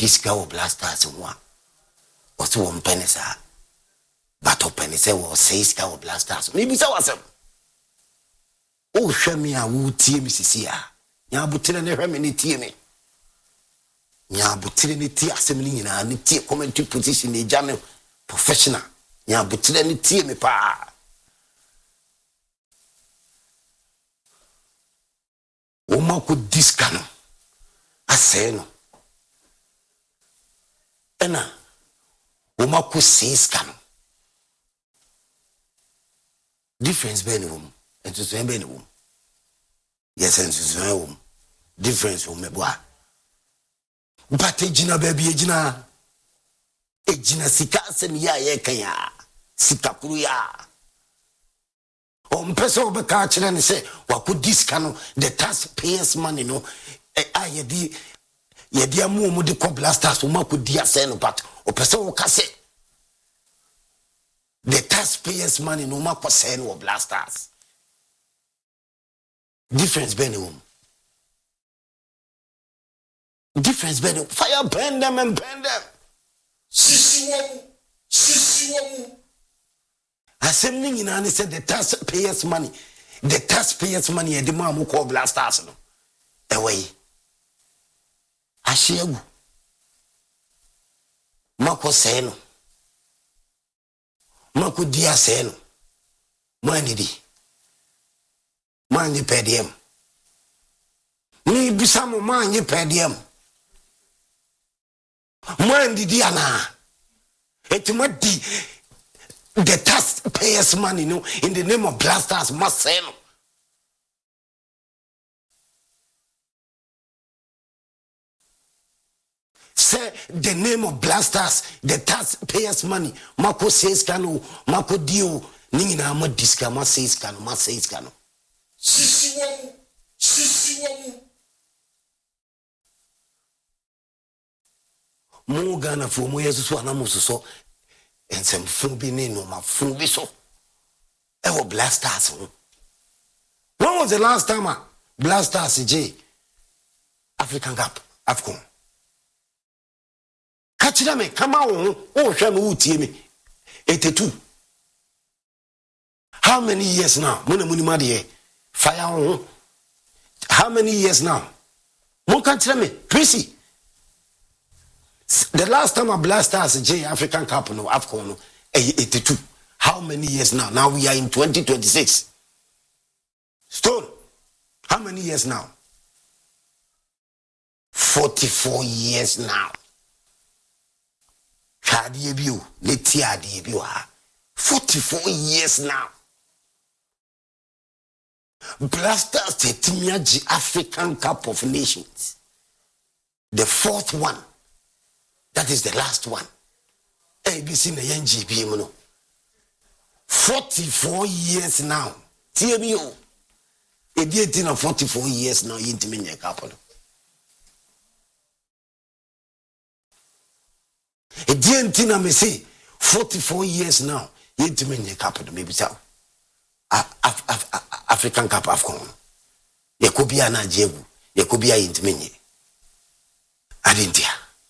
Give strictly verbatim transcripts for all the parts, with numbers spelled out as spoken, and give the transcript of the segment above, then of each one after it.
this guy blasters one. Also one penny sir. But open say was says guy blasters. Maybe so was him. Oh, show me a woo tea, Missus Sia. Ya butina never many tea me. Ya butina ni tea assembly in a tea commentary position in Jamel professional. Ya butina ni tea me pa. Uma could discano. I say no. Ena. Uma could say scano. Difference between them. And to say between them. Yes, and to say them. Difference from me boy. But ejina baby ejina. Ejina sika sem ya ye kaya. Sika kuru ya. On person be catch and say, what could this cano the taxpayers' money no? I ye di ye di amu mu de blasters who could dia send but or person who can say the taxpayers' money no ma send or blasters. Difference benny difference benny fire burn them and burn them. Sisi wo sisi wo. Assembling in and said the taxpayers' money, the taxpayers' money, and the man who call blasters. No, away. I share you. Marco Seno, Marco Dia Seno, Mandy, Mandy Pedium. Me be some man ye pedium. Mandy Diana. It might be. The taxpayers' money, no, in the name of blasters, must say no. Say the name of blasters, the taxpayers' money. Marco says cano, Marco Dio, Nina ma disca, ma says cano, ma says cano. Sisi wo, sisi wo. Mo Ghana for mo yesu so anamuso so. And some fumbi no ma fumbi so. Ewo blasters. When was the last time a blasters J African Cup Afcon? Catch them come on. Oh, shall we tie me? eighty-two. How many years now? Muna muni madie. Fire on. How many years now? Mo catch them Chrissy. The last time a blasters J African Cup no Afcon no eighty-two. How many years now? Now we are in twenty twenty-six. Stone. How many years now? forty-four years now. forty-four years now. Blasters Tetimiaji African Cup of Nations. The fourth one. That is the last one. A B C na N G B no. forty-four years now. T M U. A D eighteen of forty-four years now. Yintimenya couple. A D eighteen na me say forty-four years now. Yintimenya couple. Maybe so. African Cup Afcon. Yakubia na Jegu. Yakubia Yintimenya. Adintia.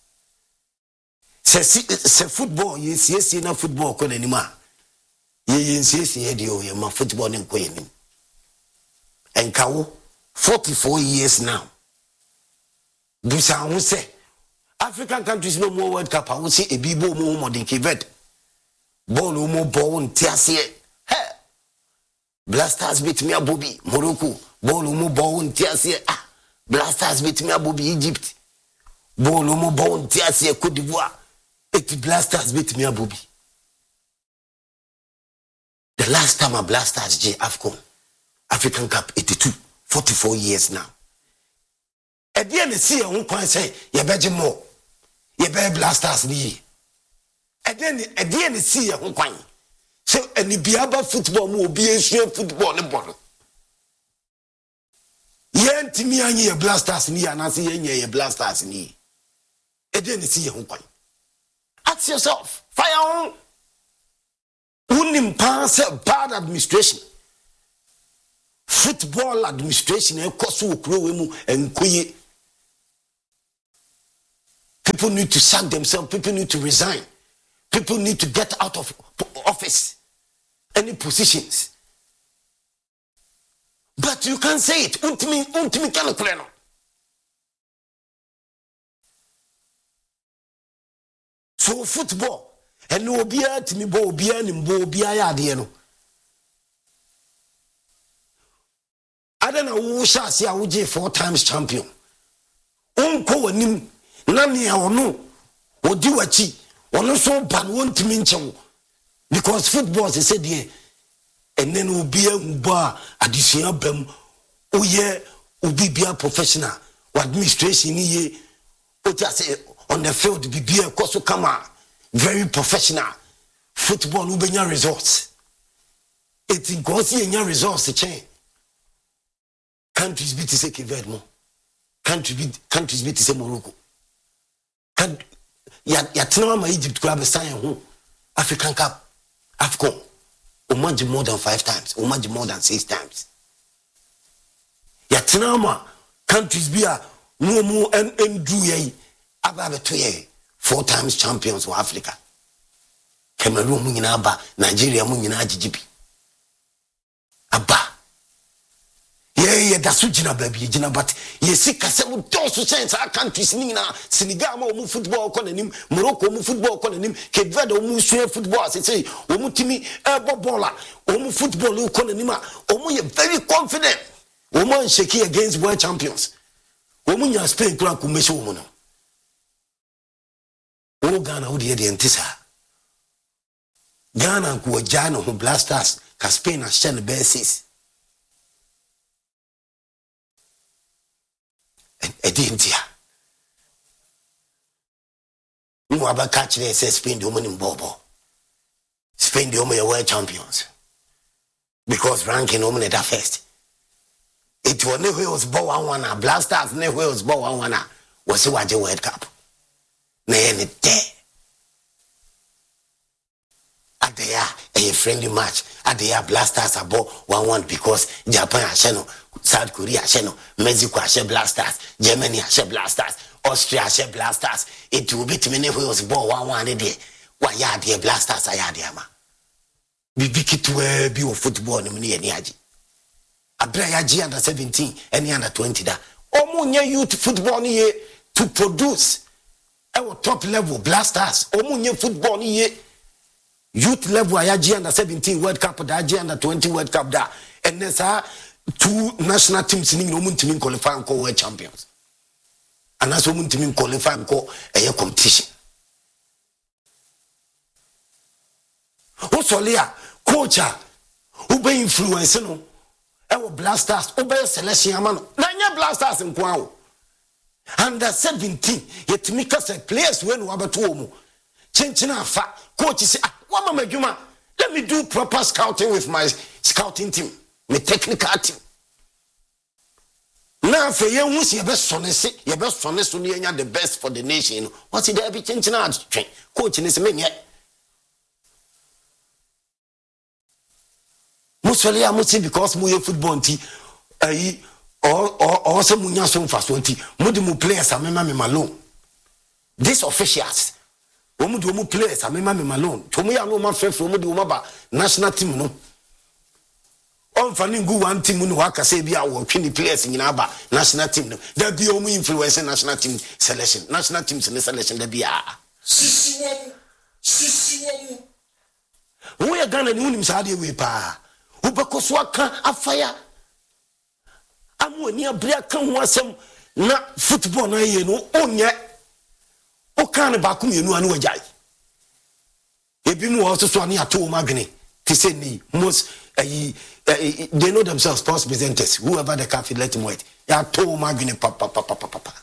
Se football, yes, yes, na football ko nanima. Yes, yes, yes, ye ma football ni ko yenim. Enkawo forty-four years now. Busa hu say African countries no more World Cup, I will say a bibo mo mo den kivet. Ball mo ball ntiase. Hey. Blasters beat me Abobi, Morocco. Ball mo ball ntiase. Ah. Blasters beat me Abobi, Egypt. Ball mo ball ntiase Cote d'Ivoire. eighty blasters beat me Abobi. The last time a blasters J Afcon African Cup eighty-two, forty-four years now. E dia ne see won kwan say ye beje mo. Ye be blasters ni. E dia ne e dia ne see won kwan. So any biaba football mo obi ehue football ne ball. Ye ntimi anye ye blasters ni anase ye nye ye blasters ni. E dia ne see won kwan. Ask yourself, fire on. Unim pass bad administration. Football administration e koso okro we mu enkoye. People People need to sack themselves. People need to resign. People need to get out of office, any positions. But you can't say it. Ultimate, ultimate kind of plan. So football, and no be at me, bo be an bo be a yadiano. I don't know who shall see a Uji four times champion. Unko and him, Nani or no, or do a chi, or no so bad won't mention. Because football is said here, and then will be a bar, additional bem, oh yeah, will be a professional, or administration ye, what I say on the field, be a course of come very professional. Football will be your results. It goes in your results to change. Countries be to say Kiverdmo. Countries be countries be to say Morocco. Can ya ya tena Egypt club sign who African Cup AFCON. Omanji more than five times. Omanji more than six times. Ya tena countries be a no more and and do ye aba two ye four times champions for Africa. Cameroon mu nyina aba, Nigeria mu nyina agigibi. Aba. Yeah, yeah, that's what Jina baby, Jina, but you see, Castle does to change our countries, Nina, Senegal, move football, calling him, Morocco, move football, calling him, Cape Verde, move football, as they say, Omutimi, Erbo Bola, Omu football, calling him, Omu, very confident, Oman shaky against world champions. Omu, ya Spain, Clark, who measure woman. Oh, Ghana, who the Antissa Ghana, who are Jano, who blast us, Spain, and Shen the basis. Edintia. You have a catch there, says Spain, the woman in Bobo. Spain, the woman, world champions. Because ranking woman at that first. It was never was Bow one one, Blasters never was Bow one one, was a World Cup. Nay, any day. At the a friendly match, at the Blasters are Bow one one because Japan are Channel. South Korea, Channel, Mexico, Ashe Blasters, Germany, Ashe Blasters, Austria, Ashe Blasters. It will be to many wheels ball one one a day. Why, ya dear Blasters, I had yama. Be big to a view of football in Mini and Yaji. A Brayaji under seventeen, any under twenty da. Omunya youth football here to produce our top level Blasters. Omunya football here youth level Ayaji under seventeen World Cup, Ayaji under twenty World Cup da. And there's a two national teams in Roman team qualify and call world champions. And that's women team qualify and call a competition. Also, Leah, coach, who be influencing our Blasters, who be selection man, nine Blasters in Kwao. Under seventeen, yet make us a place when we have two more. Chinchina fa, coach say, what am I doing? Let me do proper scouting with my scouting team. My technical team. Now for you, who's your best son? Your best son is the best for the nation. What's it? Every changing out train. Coaching is a man yet. Mostly, I must say because we football tea, or or or some munya some facility. Mudimu players are member Malone. These officials, Omudu players are member Malone. To me, I know my friend from Mudu national team. No. On fanning go one team no waka say bia wo twenty players in aba national team no there be o influence national team selection national team selection there bia sisi wo sisi wo wo ya Ghana ni unim sa de we pa wo bekoso aka afaya amu ani abria kan ho asem na football na ye no onye o kan ba kum yenu anu wajai ebi mu wo so so ani ato ma dwene ti say ni most uh, uh, they know themselves sports presenters whoever the cafe let him wait ya to ma dwene papa papa papa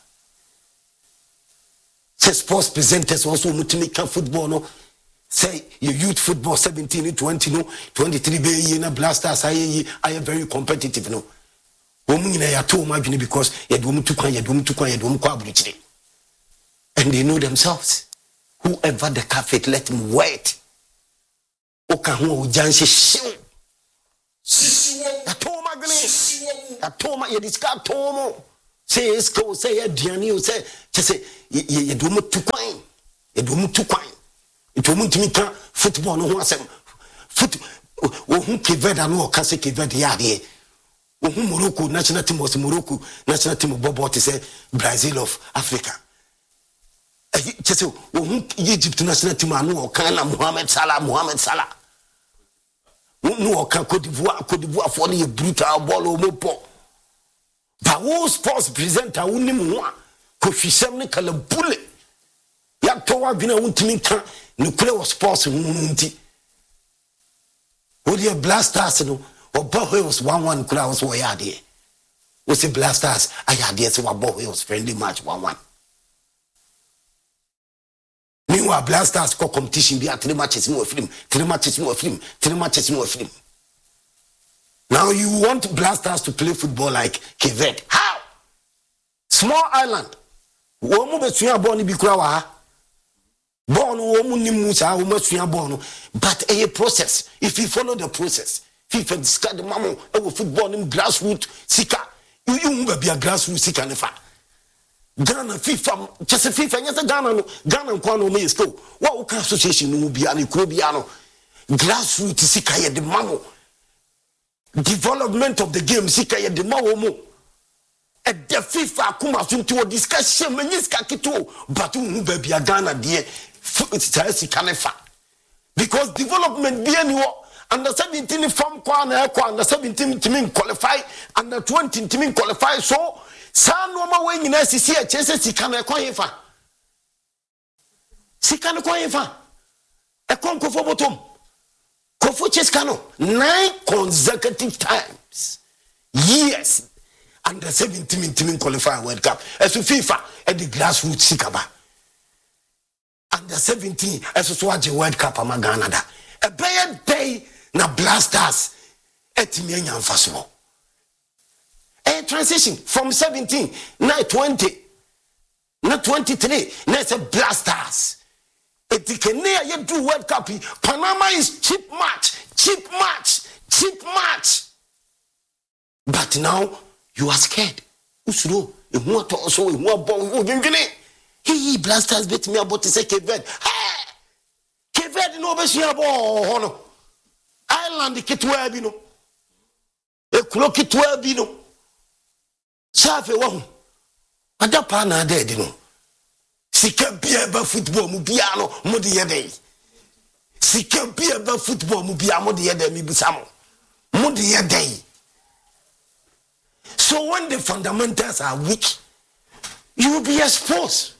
say sports presenters also mutimi kan football no say your youth football seventeen twenty no twenty-three be ye na Blasters aye aye very competitive no womu nyina ya to ma dwene because ye do mu tukwan ye do mu tukwan ye do mu kwa aburuchire and they know themselves whoever the cafe let him wait oka ho ojanse shiw sisi wo atoma gani atoma ye discard tomo say esko say aduane o say say ye do mu tukwan ye do mu tukwan ito mu ntimi ka football no ho asem foot wo hu keveda no ka se keveda ya de wo hu Morocco national team was Morocco national team bobo to say Brazil of Africa eh chese wo hu Egypt national team anu o kan na Mohamed Salah Mohamed Salah no o kan Cote d'Ivoire Cote d'Ivoire for the brutal ball o mo po ba wo sports presenter woni mu a ko hwisem ne kala bule ya to wa bina wontimi ka ne kule was sports nti Odi Blasters no Obo was one one kula was wo ya de we say Blasters ayade say Obo was friendly match one one meanwhile Blasters ko competition be at three matches more film three matches more film three matches more film. Now you want Blasters to play football like Kevet? How? Small island. Womu besuya boni bikura wa. Bonu womu ni musa womu besuya bonu. But a process. If you follow the process, FIFA discard the mamu ewo football in grassroots sika. You you be a grassroots sika nefa. Ghana FIFA just FIFA nyasa Ghana no Ghana kwa no me sto. Wa uka association no bi ani kro bi ano. Grassroots sika ye de mamu. Development of the game sika ye de mawo e de FIFA kuma sunti o discussion menyiska kito but hu ba bia Ghana de sika nefa because development be any under seventeen form kwa na kwa under seventeen team qualify under twenty team qualify so sa no ma we nyina sisi e chese sika na kwa yefa sika na kwa yefa e konkofo bottom Kofu Cheskano nine consecutive times. Yes. Under seventeen team qualify World Cup. As FIFA at the grassroots sikaba. Under seventeen as Swaji World Cup amagana da. A bad day na Blasters at Mianya Faso. A transition from seventeen na twenty na twenty-three na a Blasters. Etikene ye do World Cup. Panama is cheap match, cheap match, cheap match. But now you are scared. Usuro, you want to also you want ball. He Blasters bet me about to say Kevet. Hey, Kevet no be share ball. No, Ireland kitwa bi no. E kulo kitwa bi no. Safe wo. Adapa na dead no. Sika bia ba football mu bia no mo de yede Sika bia ba football mu bia mo de yede mi bisamo mo de yede. So when the fundamentals are weak you will be exposed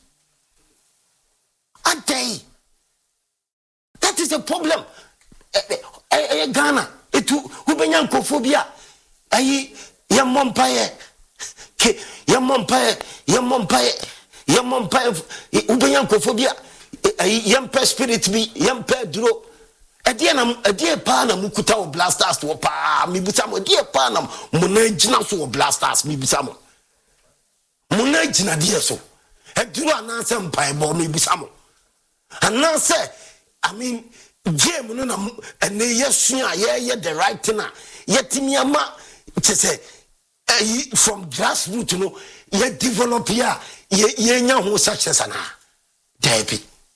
a day. That is the problem. eh, eh, eh, Ghana etu ubenya nkofobia ayi ya mompaye ke ya mompaye ya mompaye Yampa ubenya nkofobia yampa spirit bi yampa duro ade na ade pa na mukuta o Blasters to pa mibusa mo ade pa na mona gina so o Blasters mibusa mo mona gina de so eduro ananse mpai bo mibusa mo ananse I mean game no na ene yesua ye ye the right thing na yetimi ama te say from grassroots no ye develop ya ye ye nya ho success ana debi.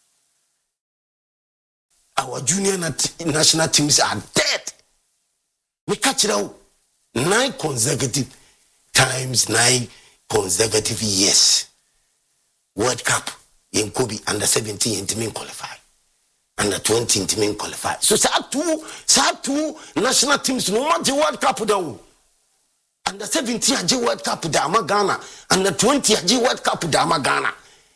Our junior national teams are dead. We catch it out nine consecutive times, nine consecutive years. World Cup in Kobe under seventeen in team qualify, under twenty in team qualify. So sa two, sa two national teams no matter World Cup da. Under seventeen aje World Cup da ma Ghana, under twenty aje World Cup da ma Ghana.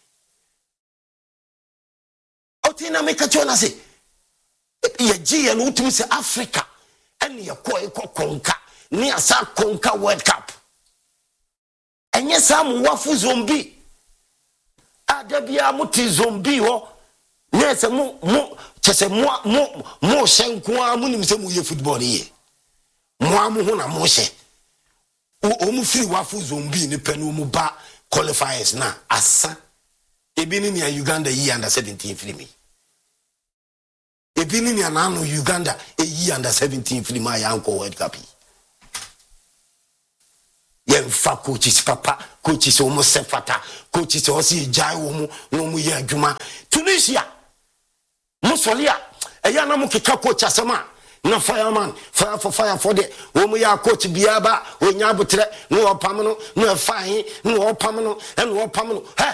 Otina make a chona say ye ji no utimi say Africa and ye ko e ko konka ni asa konka World Cup. Enye sam wafu zombie. Adabia muti zombie ho. Ne se mu mu chese mu mu mu shenko amu ni se mu ye football ye. Mu amu ho na mu she. Omu free wafu zombie ni penu mu ba qualifiers na asa ebini ni Uganda yi under seventeen free me ebini ni anano Uganda e yi under seventeen free my uncle World Cup ye Yem fa coaches papa, coaches almost sefata, coaches also jai womu, womu ya juma. Tunisia, Musolia, a yana mukika coach asama. Na fireman, fire for fire for the woman ya coach biaba, when yabutre, no pamano, no fine, no pamano, and no pamano. Hey!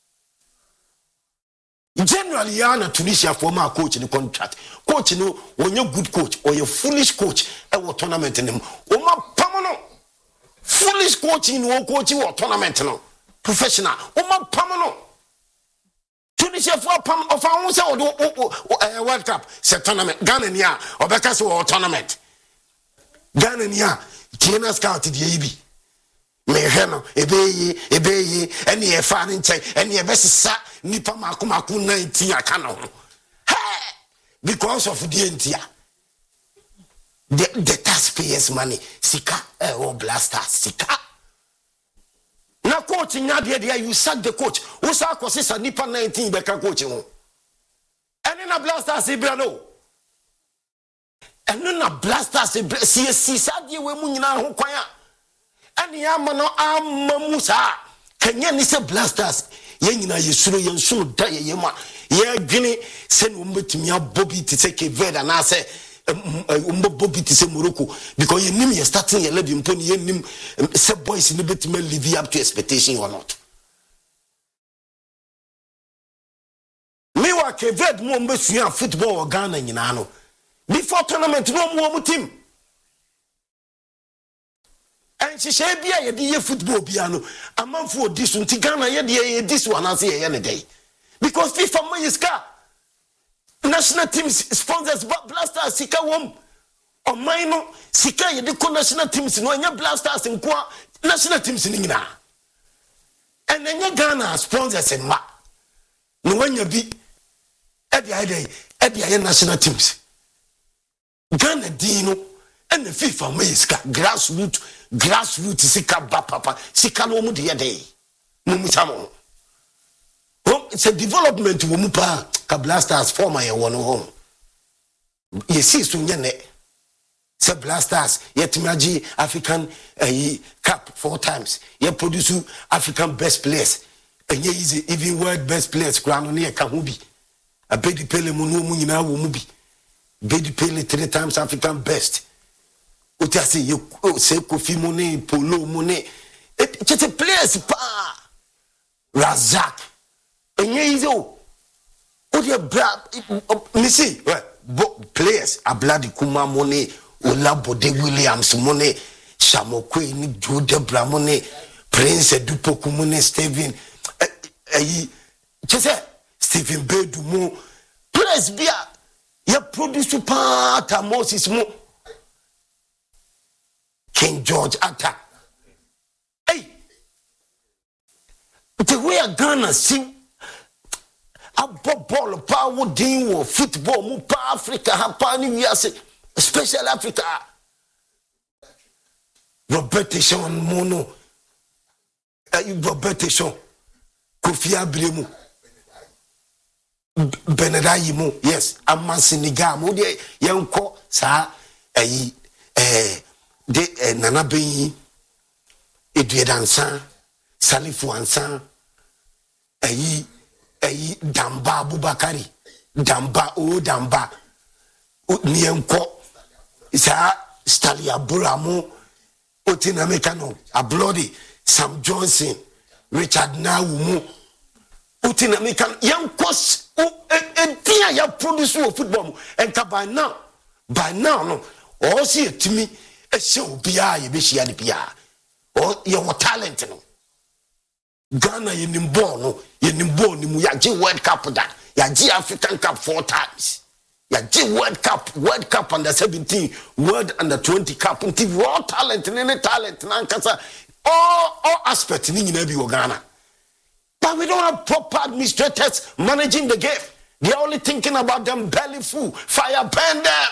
Generally, yana Tunisia former coach in the contract. Coach, you know, when you're good coach or you're foolish coach, I will tournament in them. Oma pamano. Foolish coaching or coaching or tournament no. Professional. Oma pamano. Tunisia for pam of our own side or World Cup, set tournament, Ghana ya, or Becas or tournament. Ghana ya, Tina scouted the A B. Meheno, Ebe, Ebe, any a fan check, any a best sa, Nipa Makumaku nineteen a canon. Hey! Because of the India. The, the taxpayers' money, Sika, eh, or blaster, Sika. Now, coaching, now, there, you sack the coach. Who sack was this a Nipa nineteen Becca coaching? And then a blaster, Sibrano. And then a blaster, see a Sisadi, Wemuna, who choir. And Yamano, Amamusa. Can you say blasters? Yena, you should, you should die, Yama. Ye, Guinea, send Umbe to me, Bobby to take a vet, and I say, Umbe Bobby to say Morocco, because you name you're starting your living pony, you name some boys in the bit may live up to expectation or not. Meanwhile, Kevet Mombe football or Ghana in Ano. Before tournament, no more team. And she said, be a dear football piano. A month for this one, Tigana, yeah, this one, I say any day. Because FIFA money is car. National teams sponsors Blasters, Sika Wom. Or Mino, Sika, you do national teams, no, your Blasters and Qua, national teams in Ina. And then your Ghana sponsors and Ma. No one you be at the idea, at the national teams. Ghana Dino and the FIFA money is car, grassroots. Grassroots sika ba papa sika no mu de day mumusamo oh it's a development wo mu pa ka Blasters former ye wono home ye see so nyane se Blasters yet maji African uh, cup four times ye produce African best players and ye easy even world best players crown no ye ka ho bi abedi pele mu no mu nyina wo mu bi bedi pele three times African best. Uti ase you say Kofi Mone, Polo Mone. It just a players pa. Razak. Enye izo. Uti bra missy players Abladi Kuma Mone, Olabode Williams Mone, Shamokwe ni Jude Bramone, Prince Dupoku Mone, Steven eh just Stephen Bedumo. Players bia ya produce pa ta Moses mo. King George attack. Hey, the way a Ghana see a ball, power, deal, football, move Africa, Hapani, yes, special Africa. Roberto Sean Mono, Roberto Sean, Kofi Abremu, Benedayimo, yes, Amansiniga, Modi, Yanko, Sa, eh, eh. De eh, Nana Beyi, Edouard Ansan, Salifu Ansan, Ayi, Ayi, Damba Bubakari, Damba, O Damba, Nienko, Isa, Stalia Buramo, Otina Mekano, Ablodi, Sam Johnson, Richard Nawumu, Otina Mekano, young coach, and Tia, ya produce of football, and by now, by now, no, all see it to me. So bia ye be shia ni bia o ye wo talent no Ghana ye nimbo no ye nimbo ni mu ya gi World Cup da ya gi African Cup four times ya gi World Cup World Cup under seventeen World under twenty Cup until raw talent ni talent na nkasa all all aspects ni nyina bi wo Ghana, but we don't have proper administrators managing the game. They're only thinking about them belly full fire burn them.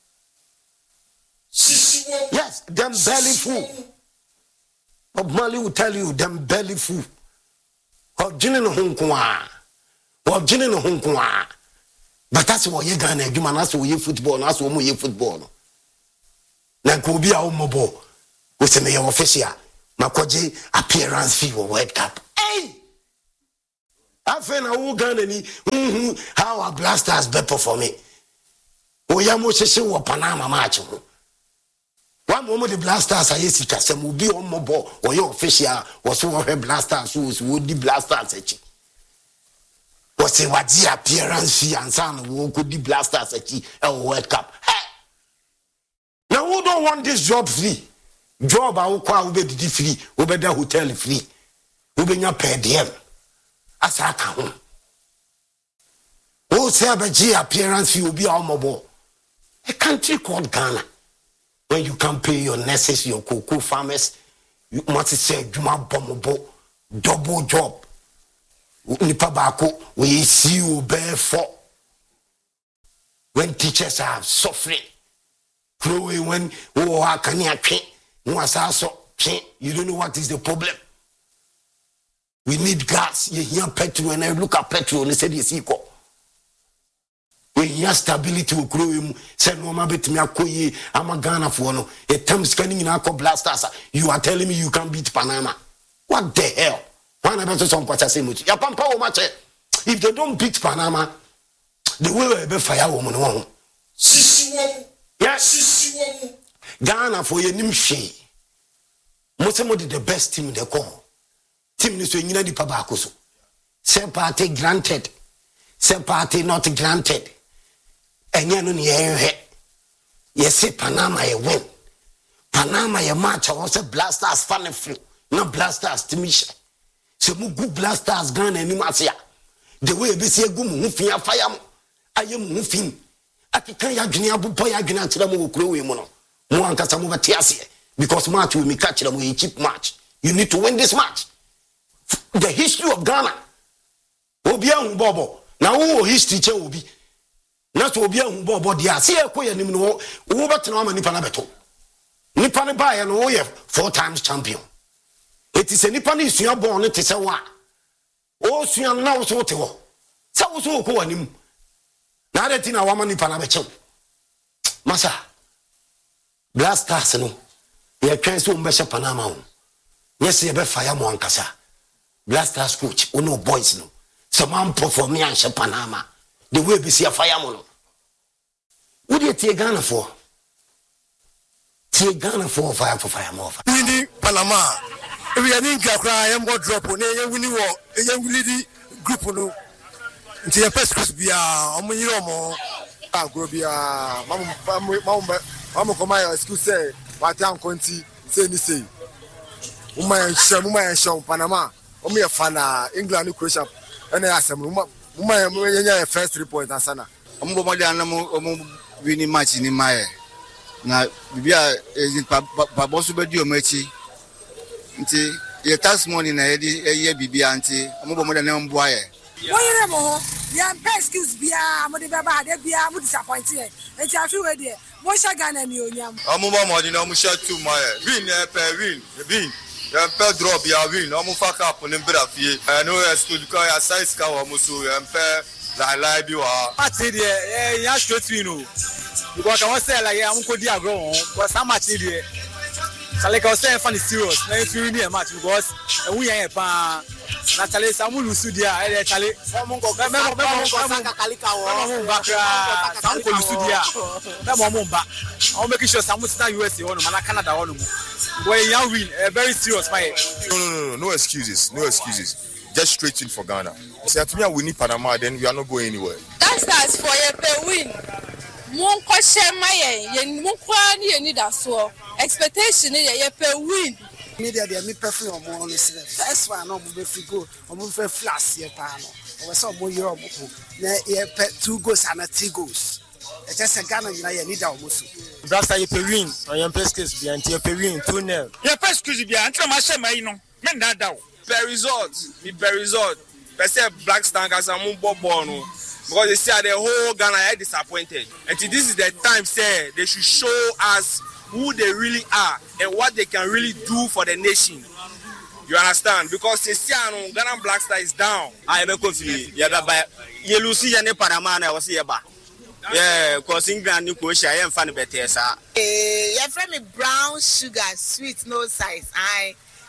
Yes, them belly full. Bob Marley will tell you, them belly full. Or Jinin Honkwa. Or Jinin Honkwa. But that's what you're gonna do, man. That's what you football, that's what you football. Now, could be our mobile. We say, may official. makoje appearance fee or World Cup. Hey! I feel na who Ghana ni mhm how our Blasters be performing. Oyamo sheshe wo Panama match ho. One moment the Blasters are yesika sem obi on mobo or your official was wo he Blasters who would the Blasters echi. Was say what the appearance fee and san wo could the Blasters echi a World Cup. Hey! Now who don't want this job free? Job a wo kwa wo be didi free, wo be da hotel free. Wo be nya per diem. Asa ka ho. Wo say abeji appearance fee obi a mobo. A country called Ghana. When you can pay your nurses, your cocoa farmers, you must say Juma Bomobo, double job. Nipa bako, we see you bear for. When teachers are suffering, growing when oh can you can't no asaso you don't know what is the problem. We need gas. You hear petrol and I look at petrol and say yes equal. We hear stability will grow him. Said no ma bet me akoye ama Ghana for no. A time scanning in our Blasters. You are telling me you can beat Panama. What the hell? One about some quarter say much. Ya pampa o match. If they don't beat Panama, the way we be fire woman one. Sisi wo. Yes. Sisi wo. Ghana for your nimshi. Mosemo did the best team in the call. Team ni so nyina di pa ba akoso. Say party granted. Say party not granted. Enye no ne ye yes Panama ye win. Panama ye match I was Blasters fan free. No Blasters to me. So mu good Blasters Ghana any match ya. The way be say gu mu fin afaya mo. Aye mu fin. Akikan ya dwene abopo ya dwene akira mo okuro we mo no. Mo ankasa mo beti ase because match we me catch them we cheap match. You need to win this match. The history of Ghana. Obi an bobo. Na wo history che obi. Na so obi an bobo dia. Se ekoye nim no wo betena ama nipa na beto. Nipa ne ba ye no wo ye four times champion. It is a nipa ne sua born te se wa. O sua na wo so te wo. Se wo so ko anim. Na de tina wa ma nipa na beche. Masa. Blasters no. Ye twen so mbese Panama ho. Yes ye be fire mo ankasa. Blasters coach, no boys no. Some man perform me and Panama. The way we see a fire mono. What do you take Ghana for? Take Ghana for fire for fire more. We need Panama. We are in Gakra, I am going to drop on a winning war, a young lady group. No, it's a pest be a Omuyomo, Agrobia, Mamma, Mamma, Comaya, excuse say, what young Conti, say, say, Uma and Shamuma and Sham, Panama, Omi a fan, England, Croatia. And I asked him, my first report, and Sana. I'm going to win match in my. Now, we are in Babosu Bedio Mechi. Your tax money in a year, Bibi Auntie. I'm going to name Boy. Why, you excuse me, I'm going to be disappointed. It's a few idea. What's a gun and you? I'm more than I'm shot to my win, a win, a win. I'm per drop ya win. I'm fuck up on him fee. I know I stood because I size cow musu and per la live you are. I said yeah, yeah, straight to you. Because I want to say like I'm going to go, but how much did you? So like I was saying, funny serious. Now it's really a match because we are a Natalie Samu Lusudia, Natalie. Remember, remember, Samu Lusudia. Remember, I'm making sure Samu Star U S A on Canada on. Well, young win, uh, very serious fight. No, no, no, no, no excuses, no excuses. Just straight in for Ghana. See, to me, we need Panama, then we are not going anywhere. That's that's for a win. Mon question, my yen, mon quani, and need us so. Expectation is a win. Media, they are me perfume on the first one, no move if you go, or move a flash, your panel, or some more Europe. Two goes and a two goes. It's just a Ghana, you need our muscle. Blaster, you pay win, or your pescus be anti pay win, two nil. Your pescus be anti my no, men that down. Per result, be per result. Per se Black Stars are more born because they say the whole Ghana are disappointed. And this is the time, say they should show us who they really are and what they can really do for the nation. You understand? Because they see Ghana Black Star is down. I am confused. Yeah, but you lose any Panama, I was here. Yeah, because England, you coach, I am funny better, sir. Eh, your friend me brown sugar, sweet, no size. I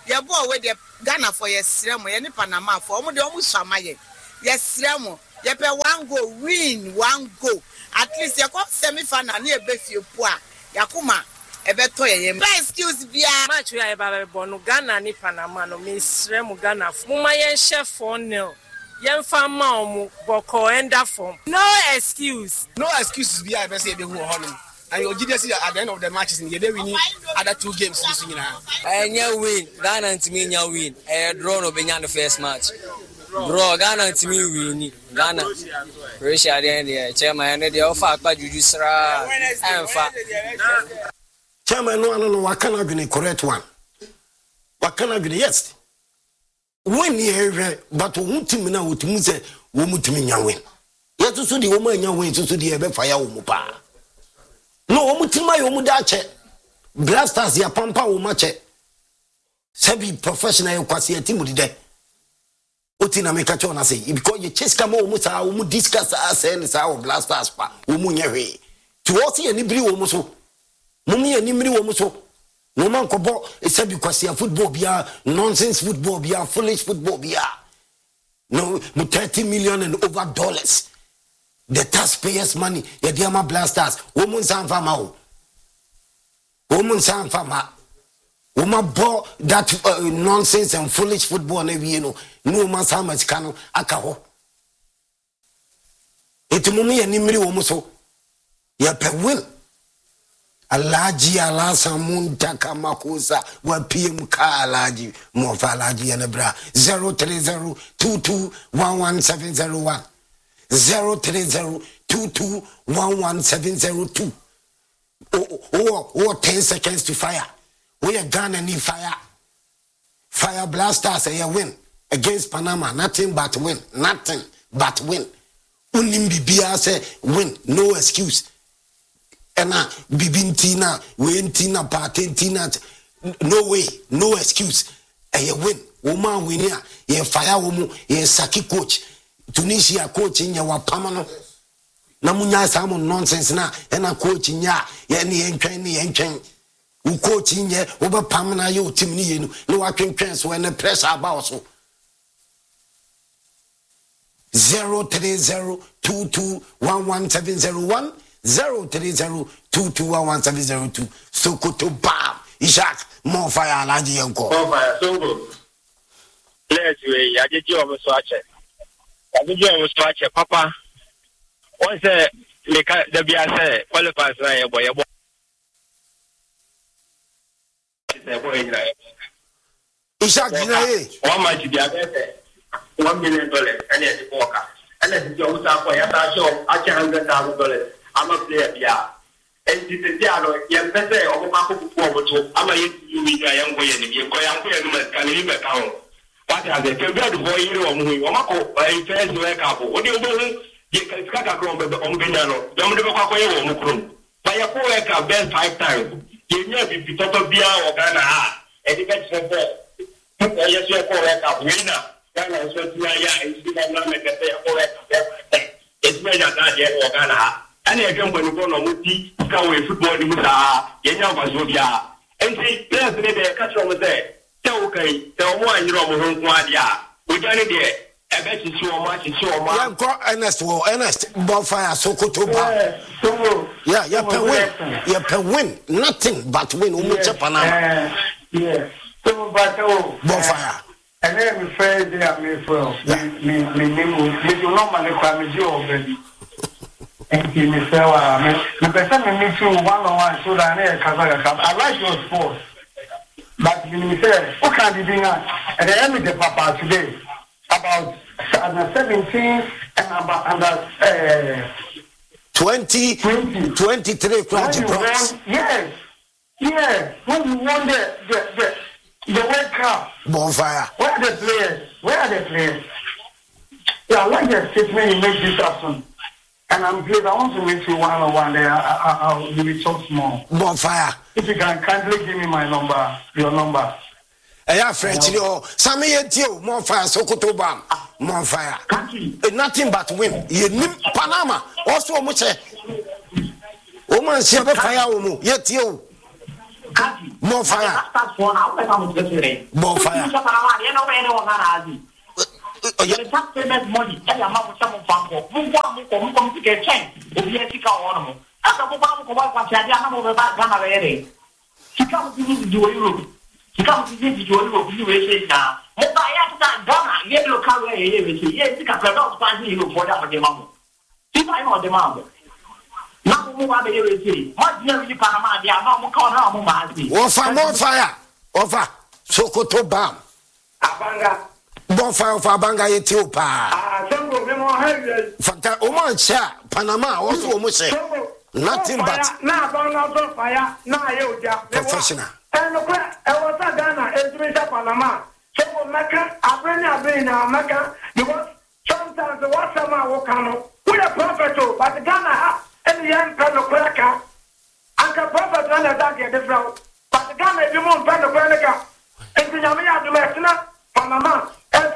Your boy with the Ghana for your Sremo, any Panama for almost almost Samaye. Yes, Sremo, you pay one go, win, one go. At least you got semi final near Befio Poa, Yakuma, a better excuse be a match we are about Bono Ghana, ni Panama, no Miss Sremo Ghana, Mumayan chef for nil. Young farmer, Boko, and that form. No excuse. No excuses be I say the who honor. And you did see at the end of the matches in the day we need other two games this year. And you win, Ghana to me, you win. A draw no be the first match. Bro, Ghana to me win. Ghana. Russia, the end there. Chairman, and the offer, but you just and fat. Chairman, no, no, no, what can I be correct one? What can I be? Yes. When you but won't me now with me say, woman to me, you win. Yet to the woman, you win to the ever fire umupa. No, Mutima, you mudache. Blasters, ya pampa, umache. Sebi professional, quasi a timid day. Utina make a chona say, because you chase come on, Musa, who discuss us and our blasters, umunyere. To all see any blue muso. Mummy and Nimri muso. No man kobo, sebi quasi a football bia, nonsense football bia, foolish football bia. No, thirty million and over dollars. The taxpayers' money, the Diama Blasters, woman San Fama, woman San Fama, woman bought that uh, nonsense and foolish football, and you know, no man's how much can akaho. It's mummy and Nimri Womoso, ya pe will. Alaji alasa munta kamakusa wa P M ka alaji mo fa alaji and bra zero three zero two two one one seven zero one. Zero three zero two two one one seven zero two. Oh, oh, oh, ten seconds to fire. We are Ghana need fire. Fire blasters a win against Panama. Nothing but win. Nothing but win. Unimbi bia say win. No excuse. Ena bibintina, wentina, patentina. No way. No excuse. A win. Woman win here. Ye fire woman. Ye saki coach. Tunisia coaching ya wapamano na munya samu nonsense na ena coaching ya ya ni entwen ni entwen u coaching ye oba pamana yo team ni yenu no atwentwen so na pressure about so zero three zero two two one one seven zero one zero three zero two two one one seven zero two Sokoto bam Ishak more fire alaji yanko more fire so good let's we ya jeje o so ache I did you watch a papa. Once the Bia say, qualifies a boy. One might be a one million dollars and at the poker. And let the old for a show, I can hundred thousand dollars. I'm a player, yeah. And the Diallo, young better or Marco forward to I'm a young boy and you go young can leave a town. What are the favorite boy or Mako by first work up? What do you do? You can cut a crumb on Benano. Don't ever call your own crew. By a poor work best five times. You never be total beer or Ghana. And it gets for yes, you're correct up. Winner. Ghana is what you are. It's not make a correct. It's made a guy or Ghana. And I come when you go on Muti, go away football in Musa, Yenya Mazobia. And see, there's a catch over there. Okay, the one you know, Wadia. We done it there. I bet you so much, it's so much. Yeah, go Ernest, well, Ernest, bonfire, Sokoto. Yeah, yeah, per win. Yeah, per win. Nothing but win. Yes, uh, yes. So, but oh, bonfire. And then we say they are me for me, me, me, me, do not money come you already. And he me say, well, me, me, person me meet you one on one, so that I like your sports. But you say, what can you do now? And the end of the papa today about under seventeen and about under uh, twenty, twenty, twenty-three. Yes, yes. When you won the the the, the World Cup, bonfire. Where are the players? Where are the players? Yeah, I like the statement you make this afternoon. And I'm pleased. I want to meet you one on one there. I, I, I will talk small. Bonfire. If you can kindly give me my number, your number. I have French. You Sammy Etio, more fire, Sokoto Bam, more fire. Nothing but win. You need Panama. Also, much. Woman, she have a fire. Yet you. More fire. More fire. You have payment money. Tell your mom some from who want to come to get change. If you take our animal. After the bomb, come out, I don't know about Ghana already. She comes to do Europe. She comes to do Europe. You will say now. If I have that Ghana, you look away. Yes, you can put out five million for that for the mom. If I know the mom. Now, who are they? What do you Panama? They are not calling more fire, more fire. Over. Sokoto Bam. Abanga. Bonfire of Abanga Ethiopia. Ah, some of them are heavy. Fanta Oman Sha, Panama, also almost say nothing but now fire, now you professional. And look, I was a Ghana, Ezra Panama. So, Mecca, I bring a brain now, Mecca, because sometimes the water man will come with a prophet, but Ghana and the young fellow cracker, and the prophet and the dog at the front, but Ghana, you won't find the cracker, and the Yamia, the Messina, Panama.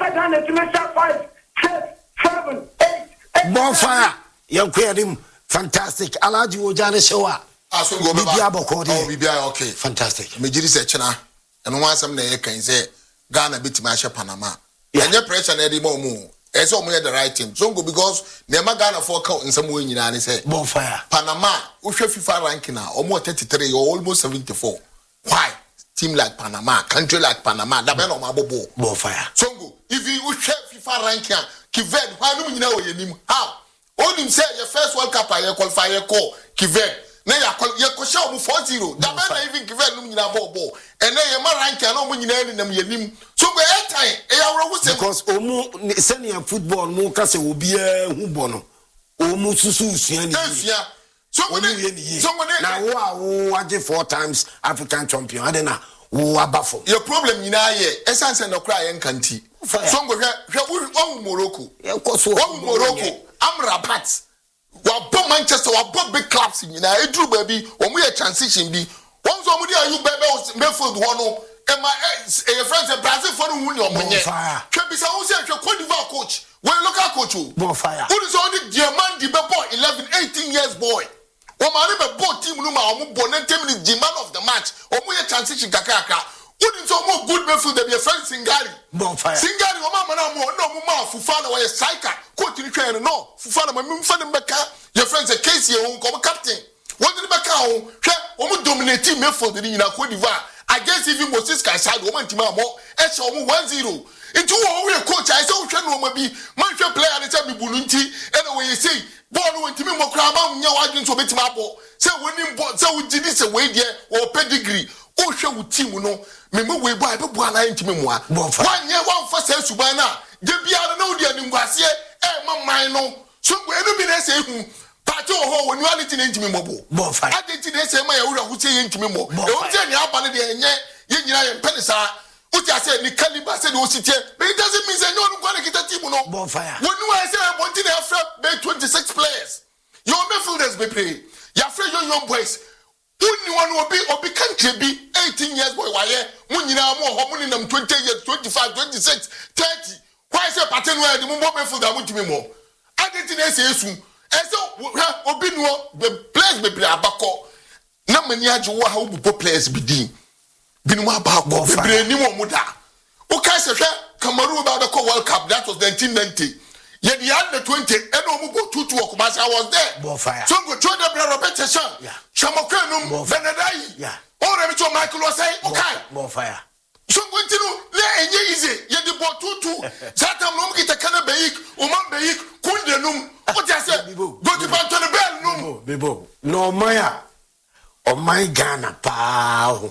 Five, six, seven, eight, bonfire. You create him fantastic. Alaji Ojane Showa. Aso go baba. Oh, bibia okay. Fantastic. Me jiri se chena. Eno wan sam na ye kan say Ghana bitima hye Panama. Enye pressure na dey mo mu. E say omo ye the right team. So go because nema Ghana for count nsam we nyina ne say bonfire. Panama, wo hwe FIFA ranking na omo thirty-three or almost seventy-four. Why? Team like Panama, country like Panama, that man on my bobo. Bonfire. Songo, if you share FIFA ranking, Kivet, why no you know your name? How? Only say your first World Cup, I qualify your call, Kivet. Now you call show four zero. That man even Kivet no you bobo. And then your man ranking, no you know your name. So go air time, eh? Because Omo senior football, mo kase obi eh hu bono. Omo susu suani. Yeah. So when so when now who are four times African champion, I don't know who are baffle. Your problem in a year, essence and no cry and canty. So go here, Morocco. One Morocco, I'm Rabat. What Manchester, what bought big clubs in United, drew baby, when we are transition be. One somebody are you baby, Medford one, and my friends in Brazil for the winning of my fire. Can be some say, Cote d'Ivoire coach, when local coach, bonfire. Who is only Diamant de Bebo, eleven, eighteen years boy. O ma be both team no ma o mo bon ten minutes the man of the match o mo ye transition kakaka wouldn't so mo good midfield dey be friend Singari bonfire Singari o ma ma mo no mo ma Fufana we striker coach ni twen no Fufana ma mi mfa ne beka your friends a case here on come captain what did beka o hwe o mo dominate midfield ni na Cote d'Ivoire against even Moses Kaisado o man team am o e che o mo one zero into o we coach I say o hwe no ma bi man hwe player ni say bi bulunti e na we say ball went to me more crab on your wagon to bet my ball. Say when him bought so we did this away there or pedigree. Oh, show with team, no. Memo we buy the one I intimate more. One year, one for sales to buy now. They be out of no dear Nimbasia, eh, my no. So when you be there, say, Pato ho when you are little intimate mobile. I did say my own who say intimate more. Don't tell me how bad they are, yet, and Penisa. What I said, the caliber said, oh, sit here, but it doesn't mean no one going to get a team. No bonfire. When you I say I wanted to have twenty-six players, your midfielders be play. Your friend, your young boys. Only one will be or be country be eighteen years boy. Why, when you know more, how many them twenty years, twenty-five, twenty-six, thirty. Why is a pattern where the more midfielder want to be more? I didn't say soon. And so, Obi no, the players be play abako. No many ajo how players be doing. Binuma Babo, Bebre Nimo Muda. Okay, sir, Cameroon about the World Cup, that was nineteen ninety. Yet the under twenty, and no go two to Okumasa, I was there. Bonfire. So go join the repetition. Yeah. Chamokanum, Benadai. Yeah. All of it, Michael was saying, okay. Bonfire. So go to let easy. Yet the ball two two. Satam Num get a canabaik, Oman Baik, Kundanum. What I said, go to Pantona Bell, no. Bibo. No, Maya. Oh, my Ghana, pow.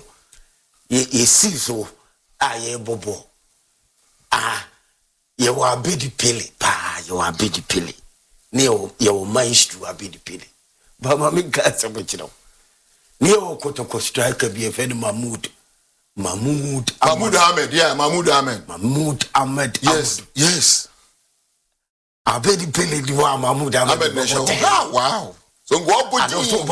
Ye see so, ah, ye bobo. Ah, ye were biddy pilly, pa, you are biddy pilly. Neo, you maestro, a biddy pilly. But my got some which you know. Neo Kotoko striker be a friend Mahmoud. Mahmoud Mahmoud Ahmed, yeah, Mahmoud Ahmed. Mahmoud Ahmed. Yes, yes. A biddy pilly, you are Mahmoud Ahmed. Wow. So what would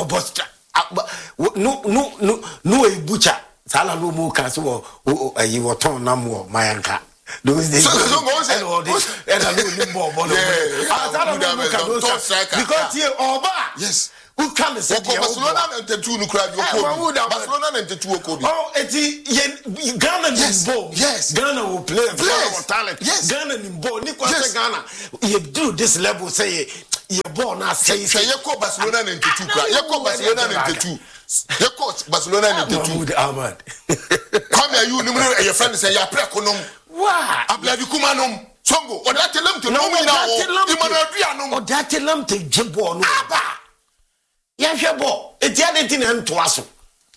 you no, no, no, no, a butcher. Sala no more can so you were torn no more my anchor. Those days and all this and I know more because here Oba yes who can say Barcelona ninety-two no crowd Barcelona ninety-two Okobi. Oh, it's Ghana in ball. Yes. Ghana will play for talent. Yes. Ghana in ball. Nico say Ghana. You do this level say you born as say say you call Barcelona ninety-two crowd. You call Barcelona ninety-two. You call Barcelona ninety-two. Mahmoud Ahmad. Come here you numero your friend say ya prekonom. Wow. Abladi kumanom. Songo, or that tell them to know me now. Or that tell them to jibbo no. Aba. Yahwebo, it's the other thing and to us.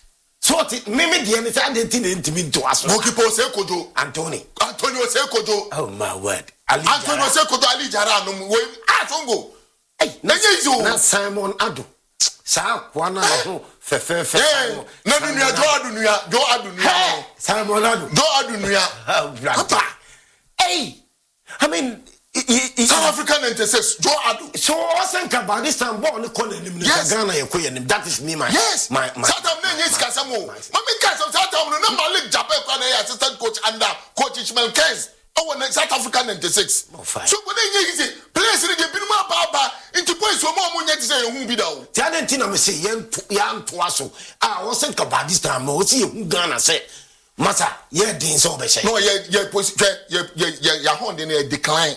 So maybe the other thing into me to us. Mokipo Sekojo, Anthony. Antonio Sekojo. Oh my word. Antonio Sekojo Ali Jaranum. Songo. Hey, na Simon Ado. Sa kwana ho fefe fefe. Eh, na dunia do adunia, do adunia. Simon Ado. Do adunia. Papa. Hey. I mean, South Africa ninety-six, Joe Adu. So I think about this time, born the colony in Ghana, that is me, my yes, my my. South Africa is Kasamo. Mommy Kasam South Africa, no Malik Japan, assistant coach under coach Ishmael Kens. Oh, South Africa ninety-six. So when they use it, players in the Binuma Baba into points for more money to say who be down. Talentina me say young young Twasso. I was think about this time, I see Ghana say. Masa, yeah, din so be say. No, yeah, yeah, yeah, yeah, yeah, yeah, hold in a decline.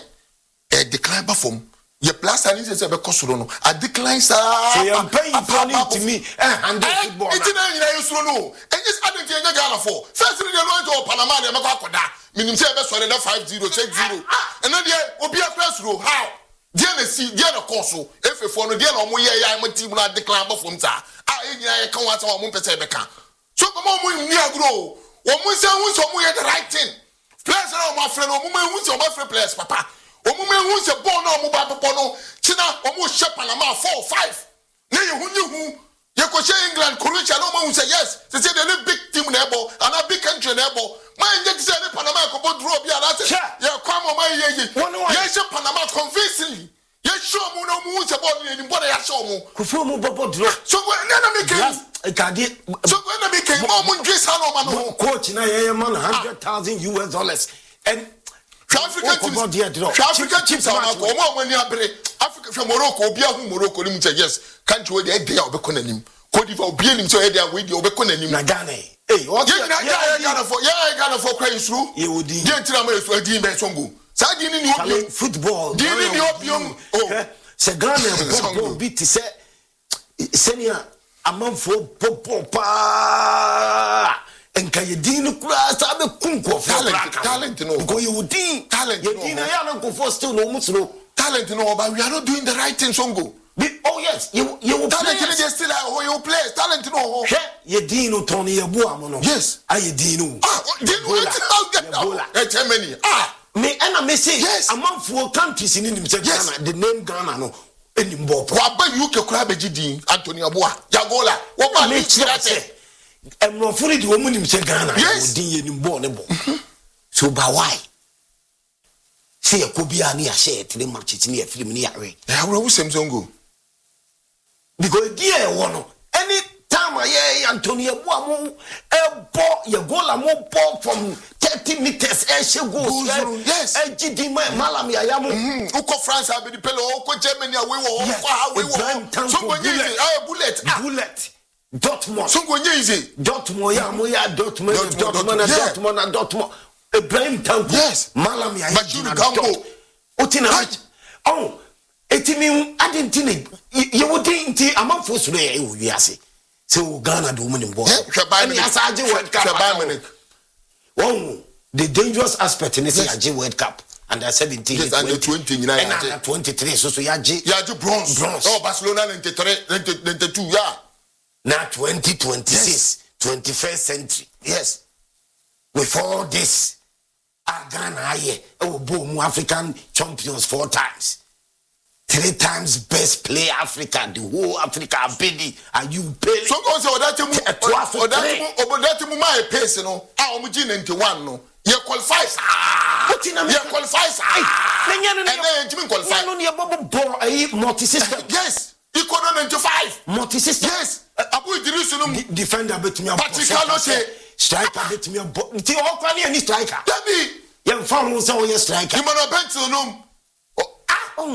A decline perform. Your plus and is a becosuro. A decline, sir. So you're paying for to me. And football. It's in a use no. And just adding to a gala for. First, you're going to Panama, and Macacoda. Meaning, say, best one five zero, six zero. And then there will be a classroom. How? Dear the sea, dear the Corso. If you follow dear or more, I'm a team not decline from that. I can't watch our Mumpesebeka. So come on, we grow. Omu say hu so mu ye the right thing. Players na omu afre no omu hu so omu afre players papa. Omu hu so ball na omu ba popo no. China omu she Panama four five. Na ye hu ni hu. Ye ko she England, Croatia no omu say yes. They say they big team na ebo and a big country na ebo. Man get say na Panama ko bo draw bia na say. Ye kwa mo man ye ye. Ye she Panama convincingly. Ye show mu no mu say ball ni ball ya show mu. Ko fu mu bobo draw. So na na make Kadi, so when I became more dress man, coach na yeah man hundred thousand U S dollars and African teams, African teams are more money. Africa from Morocco, Obia Morocco, yes, country where they are beckoning. Could you be him so they are with you beckoning him? Nagane. Hey, what Ghana for yeah, Ghana for crying through. You would get to a dean by Songo. Sadin in your football. Dean in the opium. Oh, Sagana beat to say senior. Amanfo popo pa enka yedin kura sabe kunko talent talent no go yedin talent yedin ya no go for still no musro talent no but we are not doing the right thing Songo. Oh yes you you talent no just still like you play talent no he yedin no ton ye bu amono yes ayedin no ah yedin no get out e Germany ah me and me say yes amanfo countries in nim say Ghana the name Ghana no enimbo waba U K kura beji din Anthony Aboa Jagola waba me chirate emro furi di omu nim se Ghana odin enimbo ne bo so ba why see ekobia na ya share three matches ni afiri ni yawe e awra wo sem Songo because there one any time I Anthony Aboa mo e bo ye goal mo ball from thirty meters e she goals yes e gidi malam ya ya mo uko France abi pele uko Germany away wo uko away wo so go nyize ah bullet bullet Dortmund so go nyize Dortmund ya mo ya Dortmund Dortmund Dortmund Dortmund Ibrahim Tanko yes malam ya Bashir Gambo otina oh etimi adentine ye wodi nti amanfo suro ya e wo wiase so Ghana do money ball and ya saje World Cup oh the dangerous aspect in this yes. World Cup under seventeen yes, under twenty-nine and under twenty-three so so ya G ya G bronze bronze oh Barcelona ninety-three ninety-two yeah now twenty twenty-six yes. twenty-first century yes with all this Ghana here oh boom African champions four times three times best player Africa, the whole Africa ability, and you pay. So go say odatimu odatimu odatimu my pace no. Ah, omu G ninety-one no. You qualify ah. What in America? You qualify ah. And then you qualify. No, you bubble ball a multi-system. Yes. You could ninety-five. Multi-system. Yes. Abu Idris no. Defender bet me. Patrick Carlo say striker bet me. Ti o kwani any striker. Dabi. You found who say o striker. You man bench no. Ah.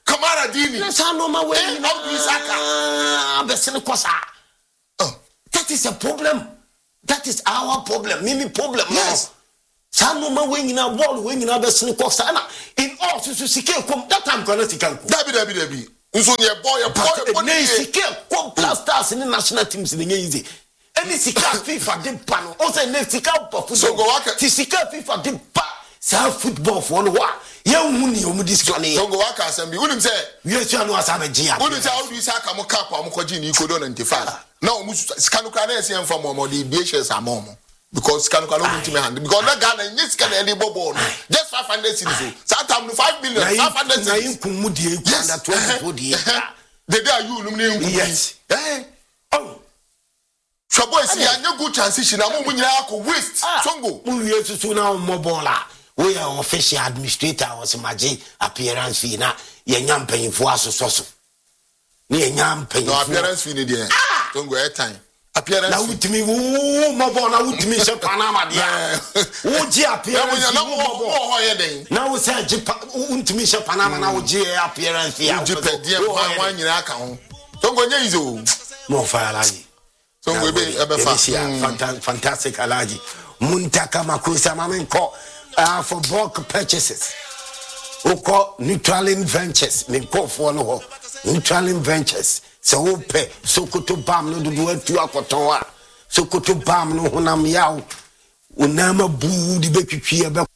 Kamara Dini. Na sa no ma we Eh, how do you saka? Besene kosa. Oh, That is a problem. That is our problem. Mimi problem. Yes. Sa no ma we nyina ball we nyina besene kosa na in all so sike kom that time gonna sika kom. Dabi dabi dabi. Nso ye boy ye boy But ne sike kom plus stars in national teams in easy. Any sika FIFA de pano. O say ne sika for football. So go waka. Ti sika FIFA de pa sa football for no wa. Ye huni o mu discount ye. So go waka asem bi. Unim say Yes you know asa be gia. Unim say how do you say aka mo cap am ko gi ni ikodo ninety-five. Now mu skanu kra na ese em fa mo mo the B H S amom. Because skanu kra no ntimi hand. Because na Ghana nyes kan e dey bobo no. Just five hundred cedis. So time five million, five hundred Na cedis. yin kumu die under twenty-four die. The day you num na yin. Yes. Eh. Oh. So boy see anya good transition am mu nyina akọ waste. Songo. Mu wie susu na mo bola. We are official administrator was maji appearance fee na ye nyam panyifo asoso so. Ni ye nyam panyifo. No appearance fee ni dey. Songo air time. Appearance. Na wutimi wo mo bola wutimi se Panama dia. Wo ji appearance. Na mo mo ho ye den. Na wo se ji wutimi se Panama na wo ji appearance fee. Ji pedie wan wan nyina aka ho. Songo nya izo. Mo fa alaji. Songo be e be fa. Fantastic alaji. Muntaka makusa mamenko. Uh, for bulk purchases. Oko Neutralin Ventures. Me call for no Neutralin Ventures. So ope Sokoto bam no do tu akotonwa. Sokoto bam no honam yaw. Unama bu di betwitwi e be